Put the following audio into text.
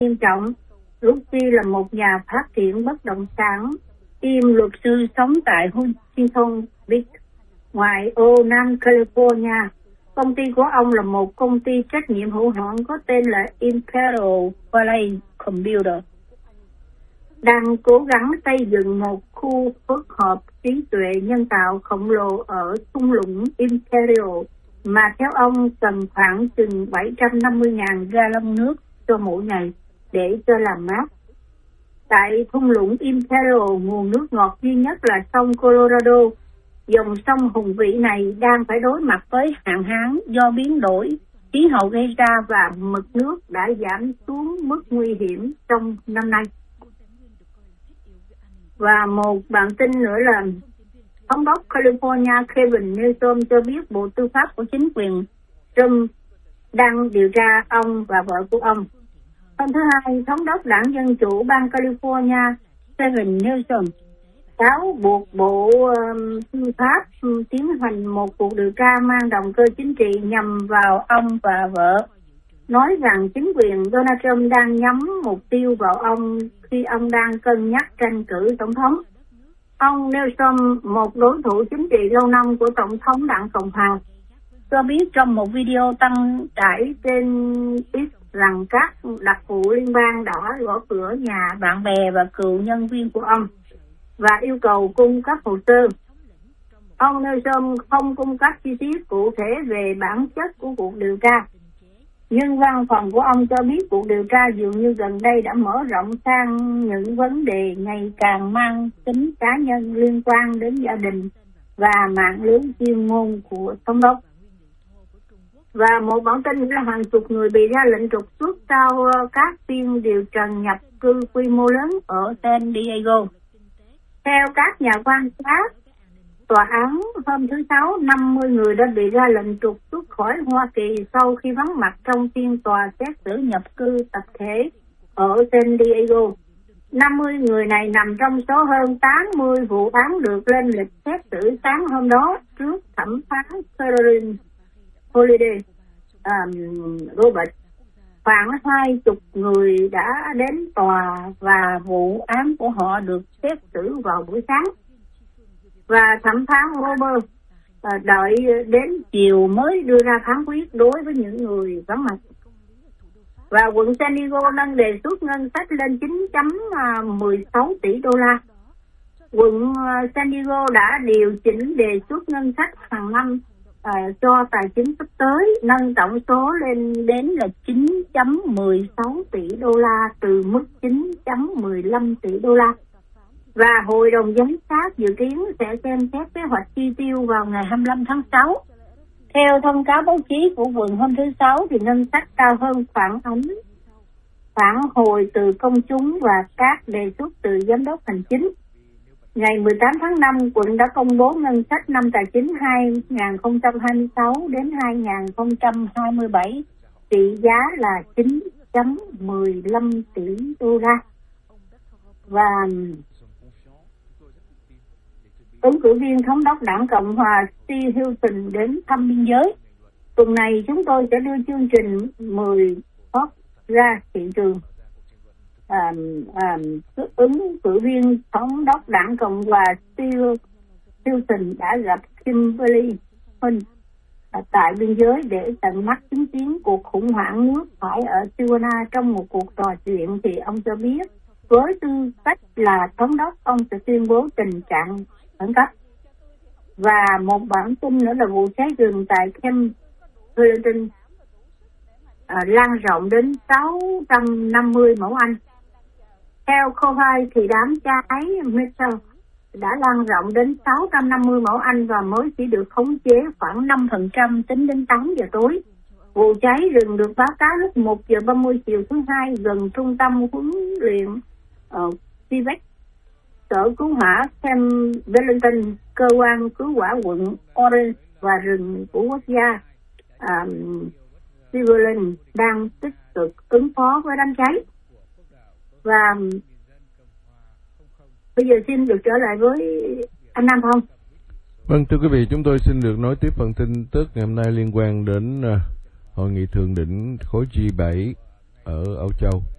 nghiêm trọng. Ruby là một nhà phát triển bất động sản, kiêm luật sư sống tại Huntington Beach, ngoại ô Nam California. Công ty của ông là một công ty trách nhiệm hữu hạn có tên là Imperial Valley Computer, đang cố gắng xây dựng một khu phức hợp trí tuệ nhân tạo khổng lồ ở thung lũng Imperial, mà theo ông cần khoảng chừng 750.000 gallon nước cho mỗi ngày để cho làm mát. Tại thung lũng Imperial, nguồn nước ngọt duy nhất là sông Colorado. Dòng sông hùng vĩ này đang phải đối mặt với hạn hán do biến đổi khí hậu gây ra, và mực nước đã giảm xuống mức nguy hiểm trong năm nay. Và một bản tin nữa là Thống đốc California Kevin Newsom cho biết Bộ Tư pháp của chính quyền Trump đang điều tra ông và vợ của ông. Hôm thứ Hai, Thống đốc Đảng Dân Chủ bang California Kevin Newsom cáo buộc Bộ Tư pháp tiến hành một cuộc điều tra mang động cơ chính trị nhằm vào ông và vợ, nói rằng chính quyền Donald Trump đang nhắm mục tiêu vào ông khi ông đang cân nhắc tranh cử tổng thống. Ông Newsom, một đối thủ chính trị lâu năm của Tổng thống Đảng Cộng hòa, cho biết trong một video đăng tải trên X rằng các đặc vụ liên bang đã gõ cửa nhà bạn bè và cựu nhân viên của ông và yêu cầu cung cấp hồ sơ. Ông Newsom không cung cấp chi tiết cụ thể về bản chất của cuộc điều tra, nhưng văn phòng của ông cho biết cuộc điều tra dường như gần đây đã mở rộng sang những vấn đề ngày càng mang tính cá nhân liên quan đến gia đình và mạng lưới chuyên môn của thống đốc. Và một bản tin là hàng chục người bị ra lệnh trục xuất sau các phiên điều trần nhập cư quy mô lớn ở San Diego. Theo các nhà quan sát, tòa án hôm thứ Sáu, 50 người đã bị ra lệnh trục xuất khỏi Hoa Kỳ sau khi vắng mặt trong phiên tòa xét xử nhập cư tập thể ở San Diego. 50 người này nằm trong số hơn 80 vụ án được lên lịch xét xử sáng hôm đó trước thẩm phán Caroline Holiday Robert. Khoảng 20 người đã đến tòa và vụ án của họ được xét xử vào buổi sáng. Và thẩm phán Robert đợi đến chiều mới đưa ra phán quyết đối với những người vắng mặt. Và quận San Diego nâng đề xuất ngân sách lên 9.16 tỷ đô la. Quận San Diego đã điều chỉnh đề xuất ngân sách hàng năm cho tài chính sắp tới, nâng tổng số lên đến là 9.16 tỷ đô la từ mức 9.15 tỷ đô la. Và Hội đồng Giám sát dự kiến sẽ xem xét kế hoạch chi tiêu vào ngày 25 tháng 6. Theo thông cáo báo chí của quận hôm thứ Sáu, thì ngân sách cao hơn phản hồi từ công chúng và các đề xuất từ giám đốc hành chính. Ngày 18 tháng 5, quận đã công bố ngân sách năm tài chính 2026 đến 2027, trị giá là 9.15 tỷ đô la. Và ứng cử viên thống đốc Đảng Cộng hòa Steve Hilton đến thăm biên giới. Tuần này chúng tôi sẽ đưa chương trình 10 top ra thị trường. Ứng cử viên thống đốc Đảng Cộng hòa Steve Hilton đã gặp Kimberly Hunt tại biên giới để tận mắt chứng kiến cuộc khủng hoảng nước thải ở Tijuana. Trong một cuộc trò chuyện thì ông cho biết với tư cách là thống đốc, ông sẽ tuyên bố tình trạng khẩn cấp. Và một bản tin nữa là vụ cháy rừng tại Camp Pendleton lan rộng đến 650 mẫu Anh. Theo Covai thì đám cháy Mitchell đã lan rộng đến 650 mẫu Anh và mới chỉ được khống chế khoảng 5% tính đến 8 giờ tối. Vụ cháy rừng được báo cáo lúc 1 giờ 30 chiều thứ Hai gần trung tâm huấn luyện Quebec. Sở cứu hỏa Camp Pendleton, cơ quan cứu hỏa quận Orange và rừng của quốc gia Cleveland đang tích cực ứng phó với đám cháy. Và bây giờ xin được trở lại với anh Nam Phong. Vâng, thưa quý vị, chúng tôi xin được nói tiếp phần tin tức ngày hôm nay liên quan đến hội nghị thượng đỉnh khối G7 ở Âu Châu.